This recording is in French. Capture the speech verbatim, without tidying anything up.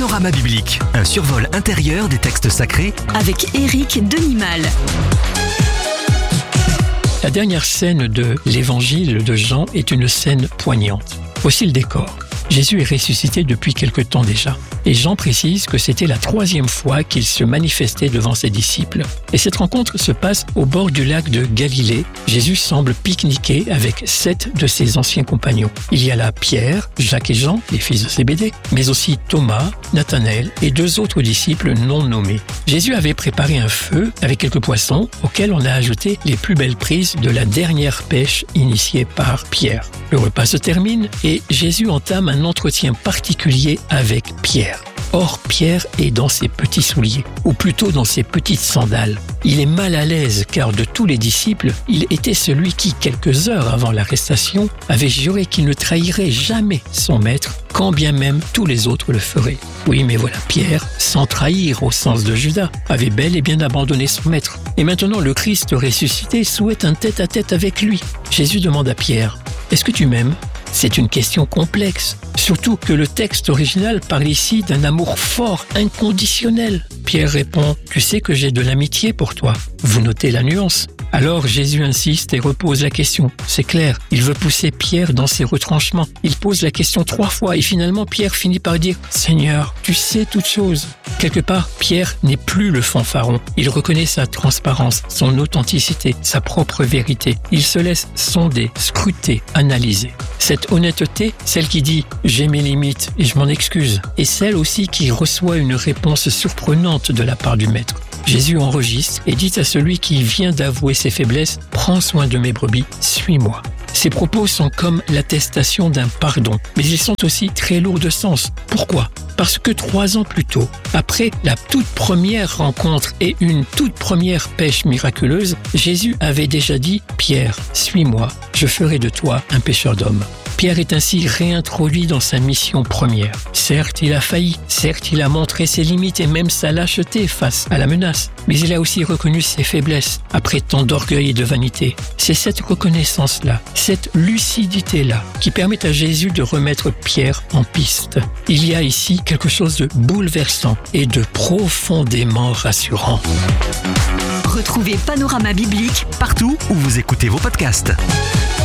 Panorama biblique, un survol intérieur des textes sacrés avec Éric Denimal. La dernière scène de l'évangile de Jean est une scène poignante. Voici le décor. Jésus est ressuscité depuis quelque temps déjà. Et Jean précise que c'était la troisième fois qu'il se manifestait devant ses disciples. Et cette rencontre se passe au bord du lac de Galilée. Jésus semble pique-niquer avec sept de ses anciens compagnons. Il y a là Pierre, Jacques et Jean, les fils de Zébédée, mais aussi Thomas, Nathanaël et deux autres disciples non nommés. Jésus avait préparé un feu avec quelques poissons auxquels on a ajouté les plus belles prises de la dernière pêche initiée par Pierre. Le repas se termine et Jésus entame un entretien particulier avec Pierre. Or, Pierre est dans ses petits souliers, ou plutôt dans ses petites sandales. Il est mal à l'aise car de tous les disciples, il était celui qui, quelques heures avant l'arrestation, avait juré qu'il ne trahirait jamais son maître, quand bien même tous les autres le feraient. Oui, mais voilà, Pierre, sans trahir au sens de Judas, avait bel et bien abandonné son maître. Et maintenant, le Christ ressuscité souhaite un tête-à-tête avec lui. Jésus demande à Pierre, « Est-ce que tu m'aimes ?» C'est une question complexe, surtout que le texte original parle ici d'un amour fort, inconditionnel. Pierre répond « Tu sais que j'ai de l'amitié pour toi. » Vous notez la nuance. Alors Jésus insiste et repose la question. C'est clair, il veut pousser Pierre dans ses retranchements. Il pose la question trois fois et finalement Pierre finit par dire « Seigneur, tu sais toutes choses. » Quelque part, Pierre n'est plus le fanfaron. Il reconnaît sa transparence, son authenticité, sa propre vérité. Il se laisse sonder, scruter, analyser. Cette honnêteté, celle qui dit « j'ai mes limites et je m'en excuse », et celle aussi qui reçoit une réponse surprenante de la part du Maître. Jésus enregistre et dit à celui qui vient d'avouer ses faiblesses « Prends soin de mes brebis, suis-moi ». Ces propos sont comme l'attestation d'un pardon, mais ils sont aussi très lourds de sens. Pourquoi ? Parce que trois ans plus tôt, après la toute première rencontre et une toute première pêche miraculeuse, Jésus avait déjà dit « Pierre, suis-moi, je ferai de toi un pêcheur d'hommes ». Pierre est ainsi réintroduit dans sa mission première. Certes, il a failli, certes, il a montré ses limites et même sa lâcheté face à la menace, mais il a aussi reconnu ses faiblesses après tant d'orgueil et de vanité. C'est cette reconnaissance-là, cette lucidité-là, qui permet à Jésus de remettre Pierre en piste. Il y a ici quelque chose de bouleversant et de profondément rassurant. Retrouvez Panorama biblique partout où vous écoutez vos podcasts.